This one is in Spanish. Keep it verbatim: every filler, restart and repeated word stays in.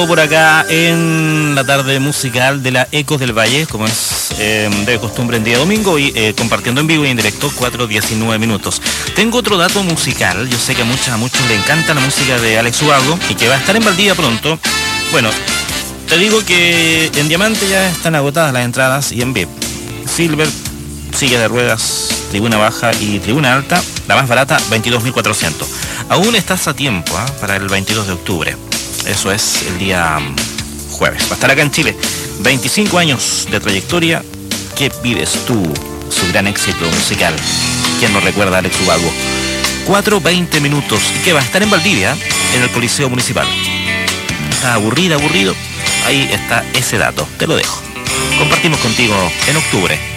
Por acá en la tarde musical de la Ecos del Valle, como es eh, de costumbre en día domingo, y eh, compartiendo en vivo y en directo cuatro diecinueve minutos. Tengo otro dato musical. Yo sé que a muchos, a muchos le encanta la música de Alex Ubago y que va a estar en Valdivia pronto. Bueno, te digo que en Diamante ya están agotadas las entradas y en V I P, Silver, silla de ruedas, tribuna baja y tribuna alta, la más barata veintidós mil cuatrocientos. Aún estás a tiempo ¿eh? para el veintidós de octubre. Eso es el día jueves. Va a estar acá en Chile. veinticinco años de trayectoria. ¿Qué pides tú? Su gran éxito musical. ¿Quién nos recuerda a Alex Ubago? cuatro veinte minutos. ¿Y qué va a estar en Valdivia? En el Coliseo Municipal. ¿Está aburrido, aburrido? Ahí está ese dato. Te lo dejo. Compartimos contigo en octubre.